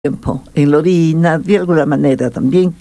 tiempo en la orina, de alguna manera también.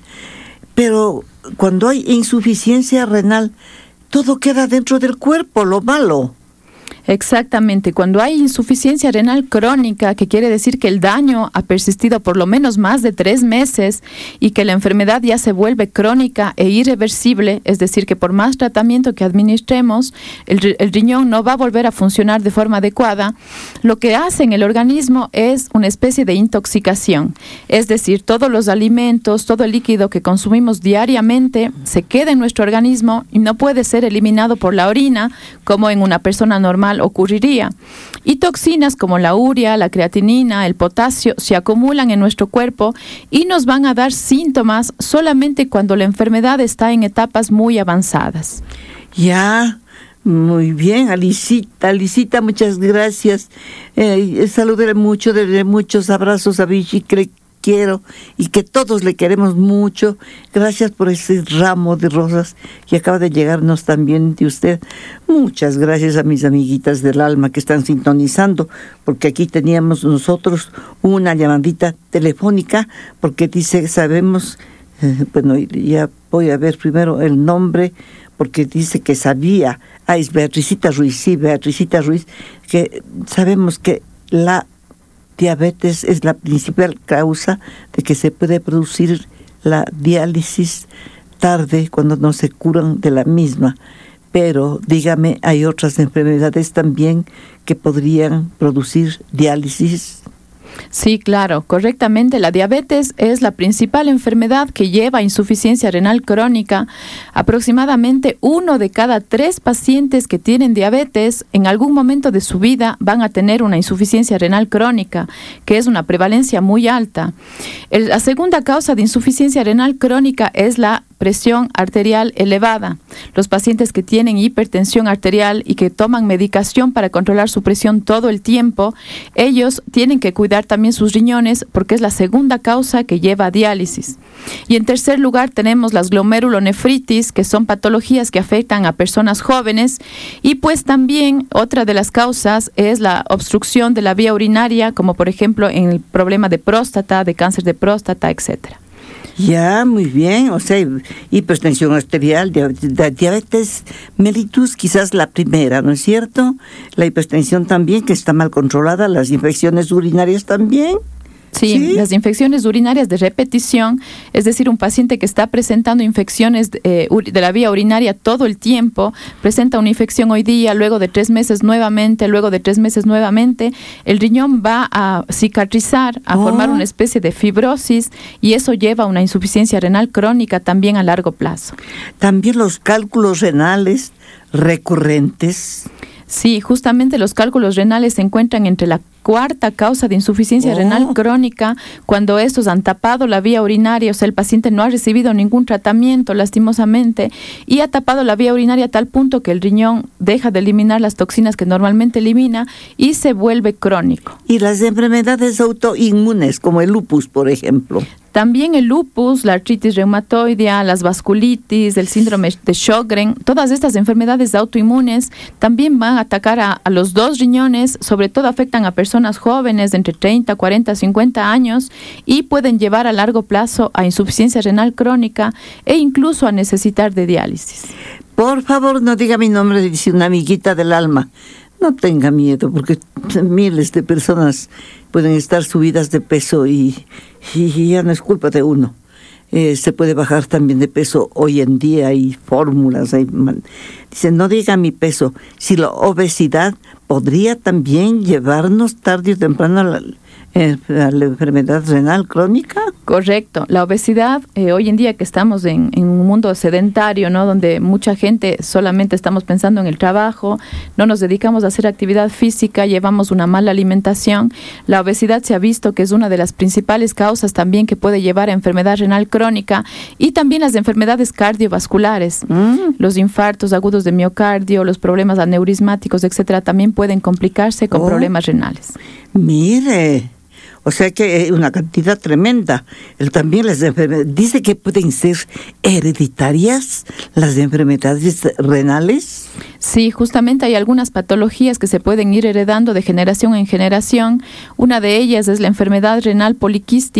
Pero cuando hay insuficiencia renal, todo queda dentro del cuerpo, lo malo. Exactamente, cuando hay insuficiencia renal crónica, que quiere decir que el daño ha persistido por lo menos más de 3 meses y que la enfermedad ya se vuelve crónica e irreversible, es decir, que por más tratamiento que administremos, el riñón no va a volver a funcionar de forma adecuada, lo que hace en el organismo es una especie de intoxicación, es decir, todos los alimentos, todo el líquido que consumimos diariamente se queda en nuestro organismo y no puede ser eliminado por la orina como en una persona normal ocurriría. Y toxinas como la urea, la creatinina, el potasio se acumulan en nuestro cuerpo y nos van a dar síntomas solamente cuando la enfermedad está en etapas muy avanzadas. Ya, muy bien, Alicita, muchas gracias. Salúdele mucho, desde muchos abrazos a Vichy, que quiero y que todos le queremos mucho. Gracias por ese ramo de rosas que acaba de llegarnos también de usted. Muchas gracias a mis amiguitas del alma que están sintonizando, porque aquí teníamos nosotros una llamadita telefónica, porque dice, sabemos, bueno, ya voy a ver primero el nombre, porque dice que sabía, es Beatricita Ruiz, sí, Beatricita Ruiz, que sabemos que la diabetes es la principal causa de que se puede producir la diálisis tarde cuando no se curan de la misma. Pero dígame, ¿hay otras enfermedades también que podrían producir diálisis? Sí, claro, correctamente. La diabetes es la principal enfermedad que lleva a insuficiencia renal crónica. Aproximadamente 1 de cada 3 pacientes que tienen diabetes en algún momento de su vida van a tener una insuficiencia renal crónica, que es una prevalencia muy alta. La segunda causa de insuficiencia renal crónica es la presión arterial elevada. Los pacientes que tienen hipertensión arterial y que toman medicación para controlar su presión todo el tiempo, ellos tienen que cuidar también sus riñones porque es la segunda causa que lleva a diálisis. Y en tercer lugar tenemos las glomerulonefritis, que son patologías que afectan a personas jóvenes, y pues también otra de las causas es la obstrucción de la vía urinaria, como por ejemplo en el problema de próstata, de cáncer de próstata, etcétera. Ya, muy bien, o sea, hipertensión arterial, diabetes mellitus, quizás la primera, ¿no es cierto? La hipertensión también, que está mal controlada, las infecciones urinarias también. Sí, las infecciones urinarias de repetición, es decir, un paciente que está presentando infecciones de la vía urinaria todo el tiempo, presenta una infección hoy día, luego de 3 meses nuevamente, luego de 3 meses nuevamente, el riñón va a cicatrizar, a formar una especie de fibrosis y eso lleva a una insuficiencia renal crónica también a largo plazo. También los cálculos renales recurrentes. Sí, justamente los cálculos renales se encuentran entre la cuarta causa de insuficiencia renal crónica, cuando estos han tapado la vía urinaria, o sea, el paciente no ha recibido ningún tratamiento, lastimosamente, y ha tapado la vía urinaria a tal punto que el riñón deja de eliminar las toxinas que normalmente elimina y se vuelve crónico. Y las enfermedades autoinmunes, como el lupus, por ejemplo. También el lupus, la artritis reumatoidea, las vasculitis, el síndrome de Sjögren, todas estas enfermedades autoinmunes también van a atacar a los 2 riñones, sobre todo afectan a personas jóvenes de entre 30, 40, 50 años y pueden llevar a largo plazo a insuficiencia renal crónica e incluso a necesitar de diálisis. Por favor, no diga mi nombre, dice una amiguita del alma. No tenga miedo, porque miles de personas pueden estar subidas de peso y ya no es culpa de uno. Se puede bajar también de peso hoy en día, hay fórmulas. Dice, no diga mi peso. Si la obesidad podría también llevarnos tarde o temprano a la enfermedad renal crónica. Correcto. La obesidad, hoy en día que estamos en un mundo sedentario, ¿no? Donde mucha gente solamente estamos pensando en el trabajo, no nos dedicamos a hacer actividad física, llevamos una mala alimentación. La obesidad se ha visto que es una de las principales causas también que puede llevar a enfermedad renal crónica y también las enfermedades cardiovasculares. Los infartos agudos de miocardio, los problemas aneurismáticos, etcétera, también pueden complicarse con problemas renales. Mire, O sea que una cantidad tremenda. También las enfermedades, dice que pueden ser hereditarias las enfermedades renales. Sí, justamente hay algunas patologías que se pueden ir heredando de generación en generación. Una de ellas es la enfermedad renal poliquística.